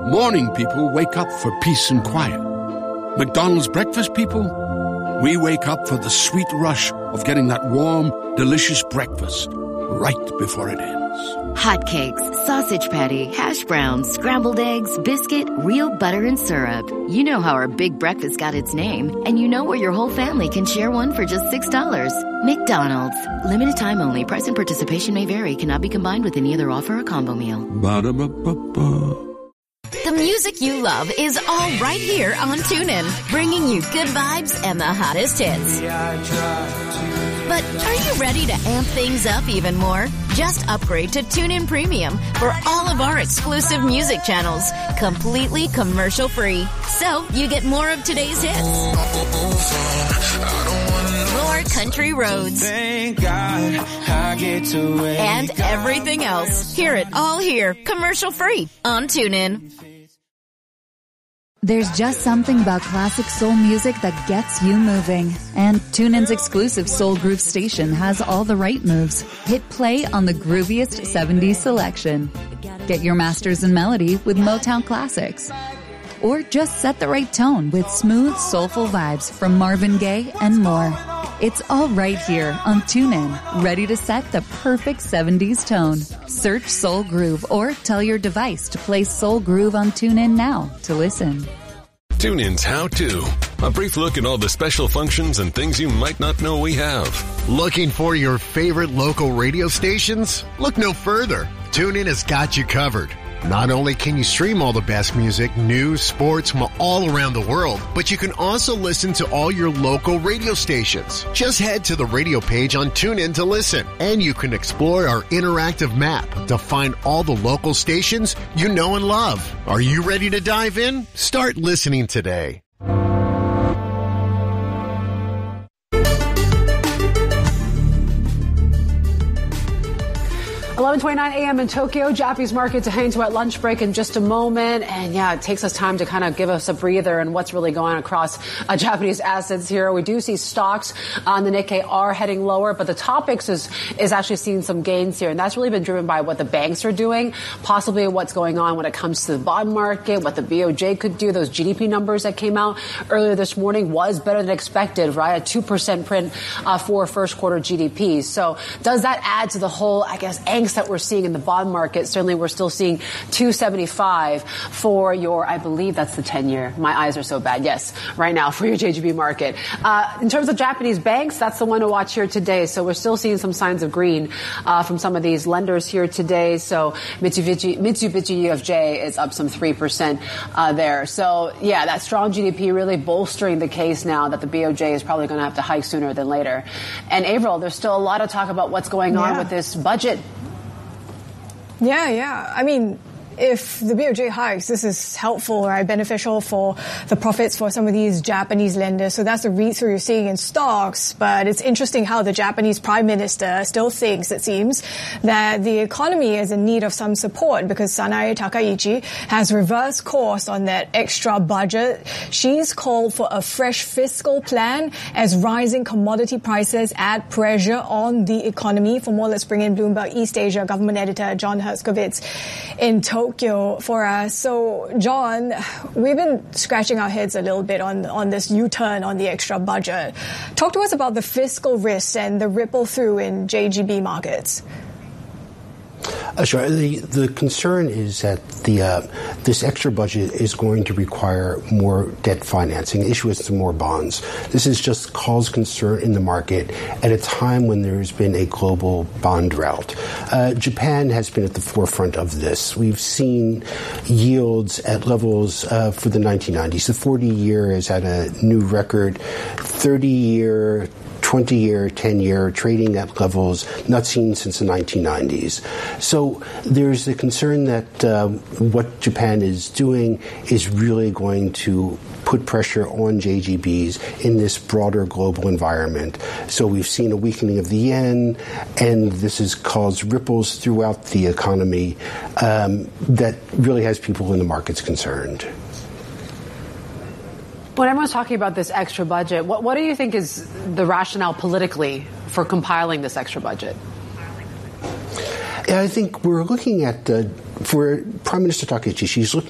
Morning people wake up for peace and quiet. McDonald's breakfast people, we wake up for the sweet rush of getting that warm, delicious breakfast right before it ends. Hotcakes, sausage patty, hash browns, scrambled eggs, biscuit, real butter and syrup. You know how our big breakfast got its name, and you know where your whole family can share one for just $6. McDonald's. Limited time only. Price and participation may vary. Cannot be combined with any other offer or combo meal. Ba-da-ba-ba-ba. The music you love is all right here on TuneIn, bringing you good vibes and the hottest hits. But are you ready to amp things up even more? Just upgrade to TuneIn Premium for all of our exclusive music channels, completely commercial-free. So you get more of today's hits, more country roads, and everything else. Hear it all here, commercial-free on TuneIn. There's just something about classic soul music that gets you moving. And TuneIn's exclusive Soul Groove station has all the right moves. Hit play on the grooviest 70s selection. Get your masters in melody with Motown classics. Or just set the right tone with smooth, soulful vibes from Marvin Gaye and more. It's all right here on TuneIn, ready to set the perfect 70s tone. Search Soul Groove or tell your device to play Soul Groove on TuneIn now to listen. TuneIn's How To. A brief look at all the special functions and things you might not know we have. Looking for your favorite local radio stations? Look no further. TuneIn has got you covered. Not only can you stream all the best music, news, sports from all around the world, but you can also listen to all your local radio stations. Just head to the radio page on TuneIn to listen, and you can explore our interactive map to find all the local stations you know and love. Are you ready to dive in? Start listening today. 11:29 a.m. in Tokyo. Japanese markets are heading to our lunch break in just a moment. And yeah, it takes us time to kind of give us a breather and what's really going on across Japanese assets here. We do see stocks on the Nikkei are heading lower, but the Topix is actually seeing some gains here. And that's really been driven by what the banks are doing, possibly what's going on when it comes to the bond market, what the BOJ could do. Those GDP numbers that came out earlier this morning was better than expected, right? A 2% print for first quarter GDP. So does that add to the whole, I guess, angst that we're seeing in the bond market? Certainly we're still seeing 275 for your, I believe that's the 10-year. My eyes are so bad. Yes, right now for your JGB market. In terms of Japanese banks, that's the one to watch here today. So we're still seeing some signs of green from some of these lenders here today. So Mitsubishi UFJ is up some 3% there. So yeah, that strong GDP really bolstering the case now that the BOJ is probably going to have to hike sooner than later. And Avril, there's still a lot of talk about what's going on with this budget. Yeah. I mean, if the BOJ hikes, this is helpful, right? Beneficial for the profits for some of these Japanese lenders. So that's the read-through you're seeing in stocks. But it's interesting how the Japanese Prime Minister still thinks, it seems, that the economy is in need of some support because Sanae Takaichi has reversed course on that extra budget. She's called for a fresh fiscal plan as rising commodity prices add pressure on the economy. For more, let's bring in Bloomberg East Asia government editor John Herskovits in Tokyo for us. So, John, we've been scratching our heads a little bit on this U-turn on the extra budget. Talk to us about the fiscal risks and the ripple through in JGB markets. Sure. The concern is that this extra budget is going to require more debt financing, issuance of more bonds. This has just caused concern in the market at a time when there's been a global bond drought. Japan has been at the forefront of this. We've seen yields at levels for the 1990s. The 40-year is at a new record. 30-year, 20-year, 10-year trading at levels not seen since the 1990s. So there's the concern that what Japan is doing is really going to put pressure on JGBs in this broader global environment. So we've seen a weakening of the yen, and this has caused ripples throughout the economy that really has people in the markets concerned. When everyone's talking about this extra budget, what do you think is the rationale politically for compiling this extra budget? I think we're looking at, for Prime Minister Takaichi, she's looking